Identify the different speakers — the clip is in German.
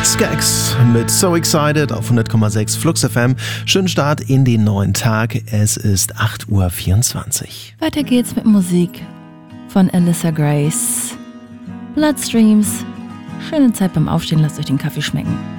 Speaker 1: Skaggs mit So Excited auf 100,6 Flux FM. Schönen Start in den neuen Tag. Es ist 8:24 Uhr.
Speaker 2: Weiter geht's mit Musik von Alyssa Grace. Bloodstreams. Schöne Zeit beim Aufstehen, lasst euch den Kaffee schmecken.